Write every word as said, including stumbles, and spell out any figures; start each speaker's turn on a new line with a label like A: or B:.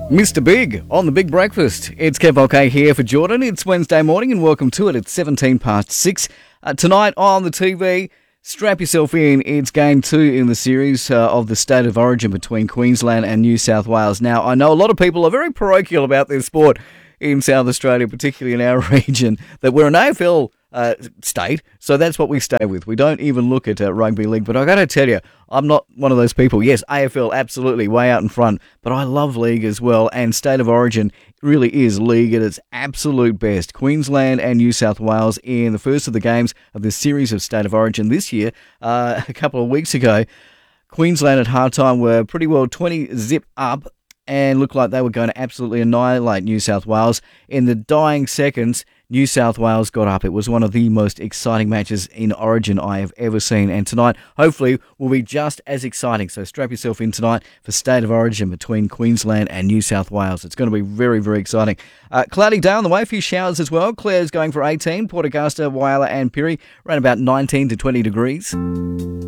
A: Mister Big on the Big Breakfast. It's Kev OK here for Jordan. It's Wednesday morning and welcome to it. It's seventeen past six. Uh, tonight on the T V, strap yourself in. It's game two in the series uh, of the State of Origin between Queensland and New South Wales. Now, I know a lot of people are very parochial about this sport in South Australia, particularly in our region, that we're an A F L uh, state, so that's what we stay with. We don't even look at uh, rugby league, but I got to tell you, I'm not one of those people. Yes, A F L, absolutely, way out in front, but I love league as well, and State of Origin really is league at its absolute best. Queensland and New South Wales in the first of the games of this series of State of Origin this year, uh, a couple of weeks ago. Queensland at halftime were pretty well twenty zip up and looked like they were going to absolutely annihilate New South Wales. In the dying seconds, New South Wales got up. It was one of the most exciting matches in Origin I have ever seen. And tonight, hopefully, will be just as exciting. So strap yourself in tonight for State of Origin between Queensland and New South Wales. It's going to be very, very exciting. Uh, cloudy day on the way, a few showers as well. Clare's going for eighteen. Port Augusta, Whyalla and Pirrie around about nineteen to twenty degrees.